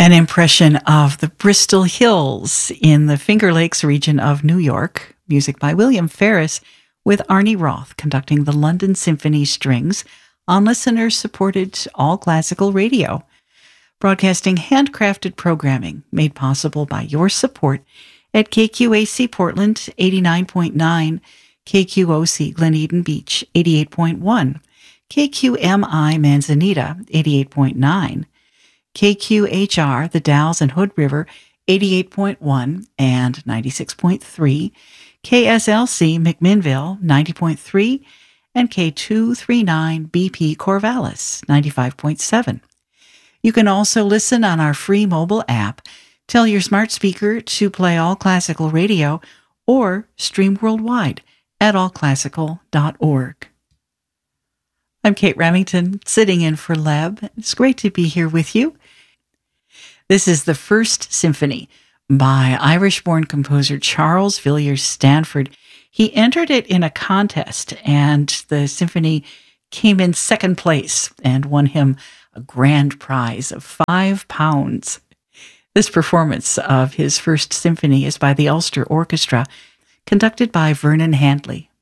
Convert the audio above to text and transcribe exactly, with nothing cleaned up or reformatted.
An impression of the Bristol Hills in the Finger Lakes region of New York. Music by William Ferris, with Arnie Roth conducting the London Symphony Strings on listener-supported all-classical radio. Broadcasting handcrafted programming made possible by your support at K Q A C Portland eighty-nine point nine, K Q O C Glen Eden Beach eighty-eight point one, K Q M I Manzanita eighty-eight point nine, K Q H R The Dalles and Hood River eighty-eight point one and ninety-six point three, K S L C McMinnville ninety point three, and K two thirty-nine B P Corvallis ninety-five point seven. You can also listen on our free mobile app. Tell your smart speaker to play All Classical Radio or stream worldwide at all classical dot org. I'm Kate Remington, sitting in for Leb. It's great to be here with you. This is the First Symphony by Irish-born composer Charles Villiers Stanford. He entered it in a contest, and the symphony came in second place and won him a grand prize of five pounds. This performance of his First Symphony is by the Ulster Orchestra, conducted by Vernon Handley.